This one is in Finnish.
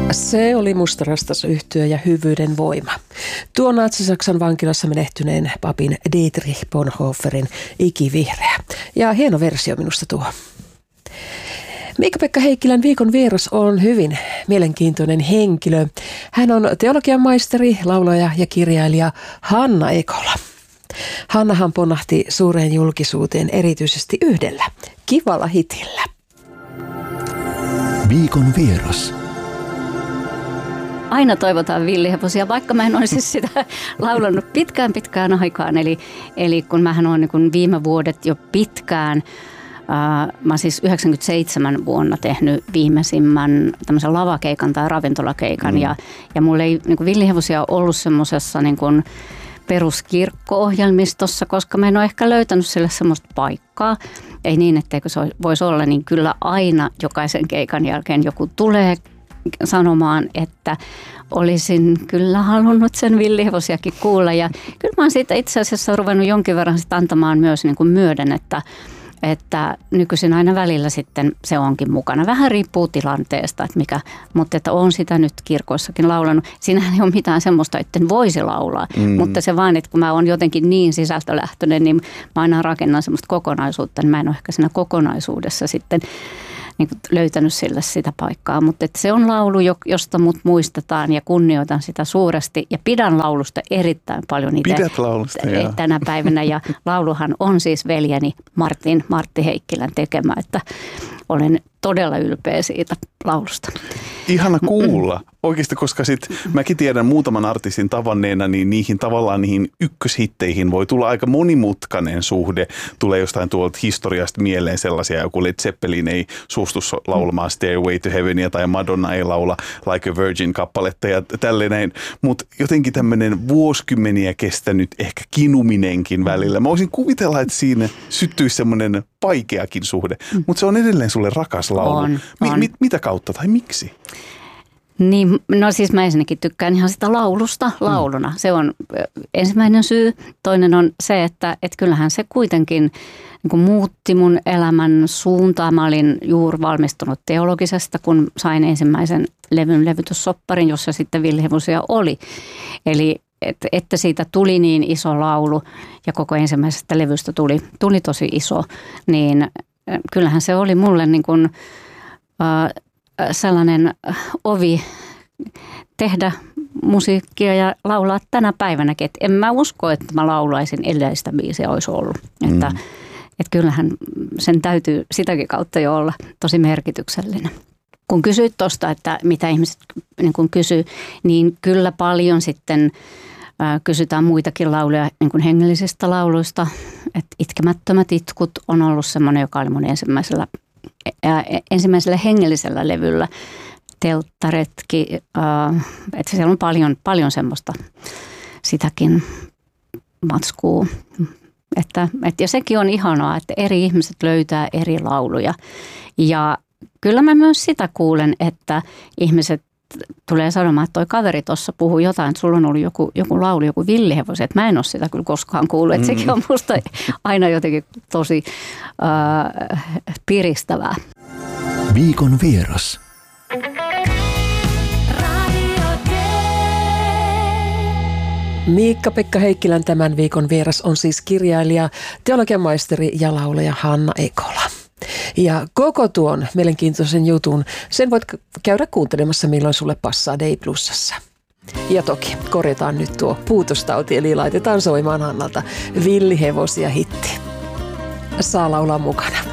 Se oli Mustarastas-yhtye ja Hyvyyden voima. Tuo Natsi-Saksan vankilassa menehtyneen papin Dietrich Bonhoefferin Ikivihreä. Ja hieno versio minusta tuo. Miikka-Pekka Heikkilän viikon vieras on hyvin mielenkiintoinen henkilö. Hän on teologian maisteri, laulaja ja kirjailija Hanna Ekola. Hannahan ponnahti suureen julkisuuteen erityisesti yhdellä kivalla hitillä. Viikon vieras. Aina toivotaan villihevosia, vaikka mä en olisi sitä laulanut pitkään aikaan. Eli kun mähän olen niin viime vuodet jo pitkään, mä siis 97 vuonna tehnyt viimeisimmän tämmöisen lavakeikan tai ravintolakeikan. Ja mulla ei niin villihevosia ollut semmoisessa niin peruskirkko-ohjelmistossa, koska mä en ole ehkä löytänyt sille semmoista paikkaa. Ei niin, etteikö se voisi olla, niin kyllä aina jokaisen keikan jälkeen joku tulee sanomaan, että olisin kyllä halunnut sen villihevosiakin kuulla. Ja kyllä mä oon siitä itse asiassa ruvennut jonkin verran sit antamaan myös niin kuin myöden, että nykyisin aina välillä sitten se onkin mukana. Vähän riippuu tilanteesta, mutta että olen sitä nyt kirkoissakin laulanut. Siinähän ei ole mitään semmoista, että en voisi laulaa, mutta se vaan, että kun mä oon jotenkin niin sisältölähtöinen, niin mä aina rakennan semmoista kokonaisuutta, niin mä en ole ehkä siinä kokonaisuudessa sitten niin löytänyt sille sitä paikkaa, mutta että se on laulu, josta mut muistetaan ja kunnioitan sitä suuresti ja pidän laulusta erittäin paljon itse. Pidät laulusta, tänä päivänä ja lauluhan on siis veljeni Martti Heikkilän tekemä, että olen todella ylpeä siitä laulusta. Ihana kuulla. Oikeasti, koska mäkin tiedän muutaman artistin tavanneena, niin niihin ykköshitteihin voi tulla aika monimutkainen suhde. Tulee jostain tuolta historiasta mieleen sellaisia, joku Led Zeppelin ei suostu laulamaan Stairway to Heavenia tai Madonna ei laula Like a Virgin-kappaletta ja tälleen näin. Mutta jotenkin tämmöinen vuosikymmeniä kestänyt ehkä kinuminenkin välillä. Mä voisin kuvitella, että siinä syttyisi semmoinen vaikeakin suhde, mutta se on edelleen sulle rakas laulu. On. Mitä kautta tai miksi? Niin, no siis mä ensinnäkin tykkään ihan sitä laulusta lauluna. Se on ensimmäinen syy. Toinen on se, että kyllähän se kuitenkin niin kuin muutti mun elämän suuntaa. Mä olin juuri valmistunut teologisesta, kun sain ensimmäisen levyn levytyssopparin, jossa sitten villihevosia oli. Eli että siitä tuli niin iso laulu ja koko ensimmäisestä levystä tuli tosi iso, niin kyllähän se oli mulle niin kuin sellainen ovi tehdä musiikkia ja laulaa tänä päivänäkin. Et en mä usko, että mä laulaisin, ellei sitä biisiä olisi ollut. Että kyllähän sen täytyy sitäkin kautta jo olla tosi merkityksellinen. Kun kysyit tuosta, että mitä ihmiset niin kun kysyy, niin kyllä paljon sitten kysytään muitakin lauluja niin kuin hengellisistä lauluista. Että Itkemättömät itkut on ollut semmoinen, joka oli mun ensimmäisellä hengellisellä levyllä. Telttaretki, että siellä on paljon semmoista sitäkin matskua. Ja sekin on ihanaa, että eri ihmiset löytää eri lauluja. Ja kyllä mä myös sitä kuulen, että ihmiset tulee sanomaan, että toi kaveri tuossa puhuu jotain, että sulla on ollut joku laulu, joku villihevosi. Että mä en ole sitä kyllä koskaan kuullut. Että sekin on musta aina jotenkin tosi piristävää. Viikon vieras. Miikka-Pekka Heikkilän tämän viikon vieras on siis kirjailija, teologian maisteri ja laulaja Hanna Ekola. Ja koko tuon mielenkiintoisen jutun, sen voit käydä kuuntelemassa milloin sulle passaa Day Plusassa. Ja toki korjataan nyt tuo puutostauti, eli laitetaan soimaan Hannalta villihevosia hitti. Saa laulaa mukana.